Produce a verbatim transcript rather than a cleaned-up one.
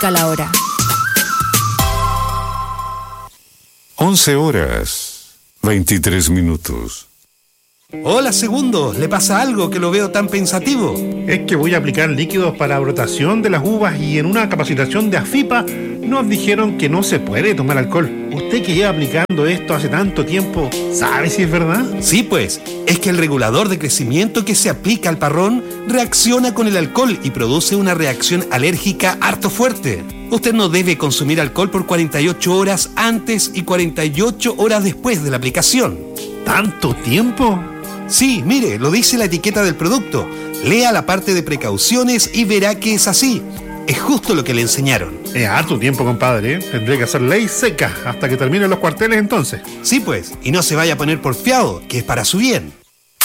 indica la hora. once horas, veintitrés minutos. Hola, segundo. ¿Le pasa algo que lo veo tan pensativo? Es que voy a aplicar líquidos para brotación de las uvas y en una capacitación de AFIPA nos dijeron que no se puede tomar alcohol. Usted que lleva aplicando esto hace tanto tiempo, ¿sabe si es verdad? Sí, pues, es que el regulador de crecimiento que se aplica al parrón reacciona con el alcohol y produce una reacción alérgica harto fuerte. Usted no debe consumir alcohol por cuarenta y ocho horas antes y cuarenta y ocho horas después de la aplicación. ¿Tanto tiempo? Sí, mire, lo dice la etiqueta del producto. Lea la parte de precauciones y verá que es así. Es justo lo que le enseñaron. Es harto tiempo, compadre, ¿eh? Tendré que hacer ley seca hasta que terminen los cuarteles entonces. Sí, pues, y no se vaya a poner porfiado, que es para su bien.